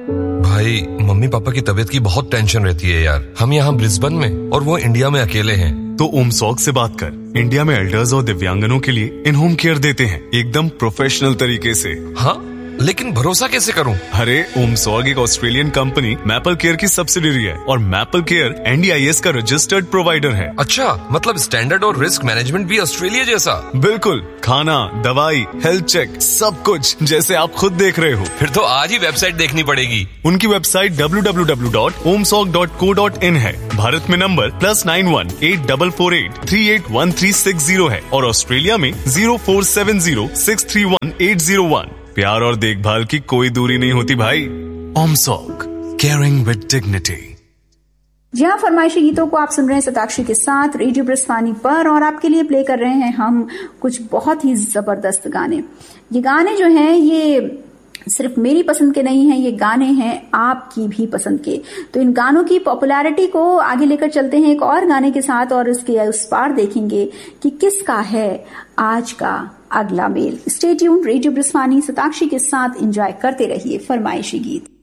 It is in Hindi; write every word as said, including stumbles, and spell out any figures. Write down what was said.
भाई, मम्मी पापा की तबीयत की बहुत टेंशन रहती है यार। हम यहाँ ब्रिस्बेन में और वो इंडिया में अकेले हैं। तो ओमसॉक से बात कर। इंडिया में एल्डर्स और दिव्यांगनों के लिए इन होम केयर देते हैं, एकदम प्रोफेशनल तरीके से। हाँ, लेकिन भरोसा कैसे करूं? अरे ओमसॉक एक ऑस्ट्रेलियन कंपनी मैपल केयर की सब्सिडियरी है और maple care N D I S का रजिस्टर्ड प्रोवाइडर है। अच्छा, मतलब स्टैंडर्ड और रिस्क मैनेजमेंट भी ऑस्ट्रेलिया जैसा? बिल्कुल, खाना, दवाई, हेल्थ चेक, सब कुछ जैसे आप खुद देख रहे हो। फिर तो आज ही वेबसाइट देखनी पड़ेगी। उनकी website W W W dot ओमसॉक dot co dot in है। भारत में number plus nine one eight double four eight three eight one three six zero है और ऑस्ट्रेलिया में zero four seven zero six three one eight zero one. प्यार और देखभाल की कोई दूरी नहीं होती भाई। ओमसॉक, केयरिंग विद डिग्निटी। जी हाँ, फरमाइशी गीतों को आप सुन रहे हैं सताक्षी के साथ रेडियो ब्रिस्बानी पर, और आपके लिए प्ले कर रहे हैं हम कुछ बहुत ही जबरदस्त गाने। ये गाने जो हैं ये सिर्फ मेरी पसंद के नहीं हैं, ये गाने हैं आपकी भी पसंद के। तो इन गानों की पॉपुलैरिटी को आगे लेकर चलते हैं एक और गाने के साथ, और इसके उस पार देखेंगे कि किसका है आज का अगला mail. Stay tuned, radio ब्रिस्बानी Satakshi के साथ एंजॉय करते रहिए फरमाइशी गीत।